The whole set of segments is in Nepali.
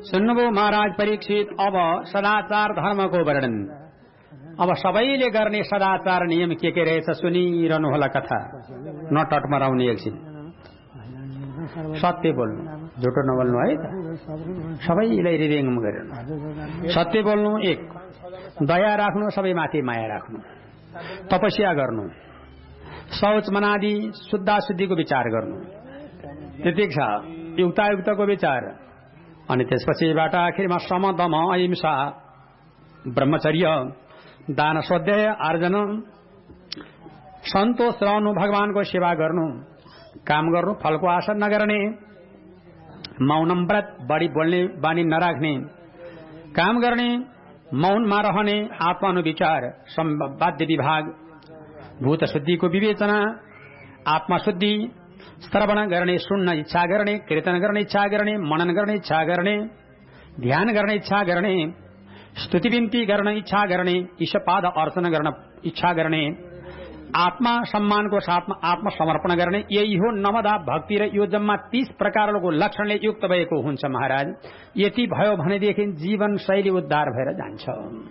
सुन्नुभयो महाराज परीक्षित, अब सदाचार धर्मको वर्णन। अब सबैले गर्ने सदाचार नियम के रहेछ सुनिरहनु होला कथा। नटटमराउने एकछिन, सत्य बोल्नु, झुटो नबोल्नु है त। सबैलाई हृदयङ्गम गरिरहनु, सत्य बोल्नु, एक दया राख्नु, सबैमाथि माया राख्नु, तपस्या गर्नु, शौच मनादि शुद्धाशुद्धिको विचार गर्नु, तितिक्षा युक्तायुक्तको विचार, अनि त्यसपछिबाट आखिरमा सम दम अहिंसा ब्रह्मचर्य दान स्वाध्याय आर्जन सन्तोष रहनु, भगवानको सेवा गर्नु, काम गर्नु, फलको आशा नगर्ने, मौनम व्रत बढी बोल्ने बानी नराख्ने, काम गर्ने, मौनमा रहने, आत्मानुविचार, सम्वाद्य विभाग, भूत शुद्धिको विवेचना, आत्मा शुद्धि, श्रवण गर्ने, सुन्न इच्छा गर्ने, कीर्तन गर्ने इच्छा गर्ने, मनन गर्ने इच्छा गर्ने, ध्यान गर्ने इच्छा गर्ने, स्तुति बिन्ती गर्न इच्छा गर्ने, ईशपाद अर्चना गर्न इच्छा गर्ने, आत्मा सम्मानको साथमा आत्मसमर्पण गर्ने, यही हो नवदा भक्ति। र यो जम्मा 30 प्रकारको लक्षणले युक्त भएको हुन्छ महाराज। यति भयो भनेदेखि जीवन शैली उद्धार भएर जान्छ।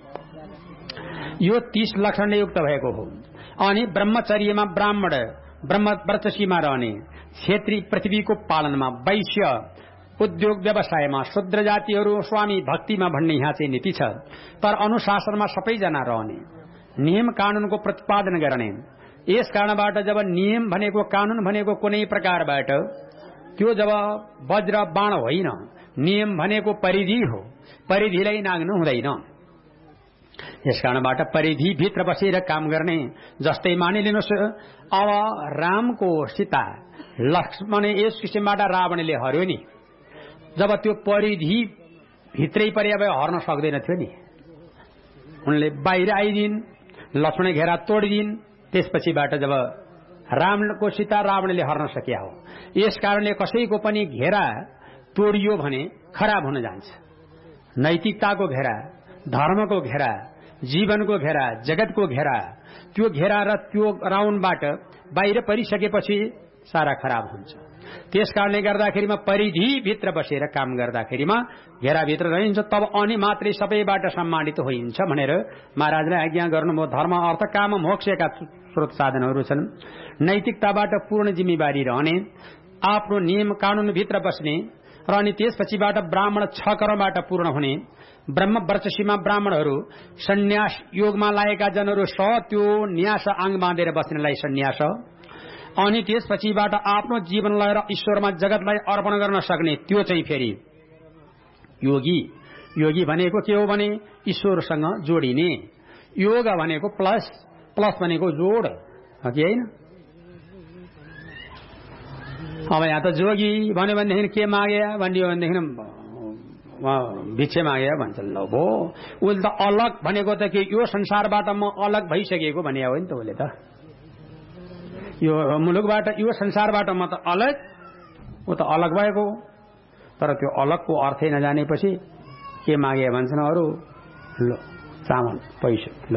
यो 30 लक्षणले युक्त भएको हो। अनि ब्रह्मचर्यमा ब्राह्मण ब्रह्मवर्चसीमा रहने, क्षेत्री पृथ्वीको पालनमा, वैश्य उद्योग व्यवसायमा, शूद्र जातिहरू स्वामी भक्तिमा भन्ने यहाँ चाहिँ नीति छ। तर अनुशासनमा सबैजना रहने, नियम कानूनको प्रतिपादन गर्ने। यस कारणबाट जब नियम भनेको कानून भनेको कुनै प्रकारबाट त्यो जब वज्र बाण होइन, नियम भनेको परिधि हो, परिधिलाई नाग्नु हुँदैन। यस कारणबाट परिधि भित्र बसेर काम गर्ने। जस्तै मानिलिनुहोस्, अब रामको सीता लक्ष्मण यस किसिमबाट रावणले हर्यो नि, जब त्यो परिधि भित्रै परे भए हर्न सक्दैन थियो नि, उनले बाहिर आइदिन्, लक्ष्मण घेरा तोडिदिन्, त्यसपछिबाट जब रामको सीता रावणले हर्न सकिया हो। यस कारणले कसैको पनि घेरा तोडियो भने खराब हुन जान्छ। नैतिकताको घेरा, धर्मको घेरा, जीवनको घेरा, जगतको घेरा, त्यो घेरा र त्यो राउन्डबाट बाहिर परिसकेपछि सारा खराब हुन्छ। त्यस कारणले गर्दाखेरिमा परिधि भित्र बसेर काम गर्दाखेरिमा घेराभित्र रहन्छ, तब अनि मात्रै सबैबाट सम्मानित होइन्छ भनेर महाराजले आज्ञा गर्नुभयो। धर्म अर्थ काम मोक्षका स्रोत साधनहरू छन्। नैतिकताबाट पूर्ण जिम्मेवारी रहने, आफ्नो नियम कानून भित्र बस्ने र अनि त्यसपछिबाट ब्राह्मण 6 कर्मबाट पूर्ण हुने। ब्रह्मवर्चसीमा ब्राह्मणहरू सन्यास योगमा लागेका जनहरू त्यो न्यास आङ बाँधेर बस्नेलाई सन्यास। अनि त्यसपछिबाट आफ्नो जीवनलाई र ईश्वरमा जगतलाई अर्पण गर्न सक्ने त्यो चाहिँ फेरि योगी। योगी भनेको के हो भने ईश्वरसँग जोडिने। योग भनेको प्लस, प्लस भनेको जोड हो कि होइन। अब यहाँ त जोगी भन्यो भनेदेखि के मागे भनियो भनेदेखि भिक्षे मागे भन्छ। ल भो, उसले त अलग भनेको त के यो संसारबाट म अलग भइसकेको भने हो नि त। उसले त यो मुलुकबाट यो संसारबाट म त अलग, ऊ त अलग भएको। तर त्यो अलगको अर्थै नजानेपछि के मागे भन्छन् अरू, लो चामल पैसा लो।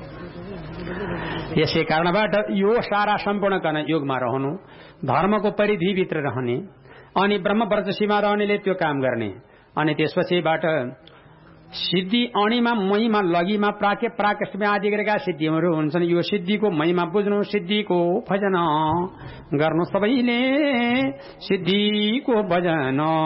यसै कारणबाट यो सारा सम्पूर्ण गर्न योगमा रहनु, धर्मको परिधिभित्र रहने, अनि ब्रह्मवर्चसीमा रहनेले त्यो काम गर्ने। अनि त्यसपछिबाट सिद्धि अणिमा महिमा लगीमा प्राकृष्टमा आदि गरेका सिद्धिहरू हुन्छन्। यो सिद्धिको महिमा बुझ्नु, सिद्धिको भजन गर्नु, सबैले सिद्धिको भजन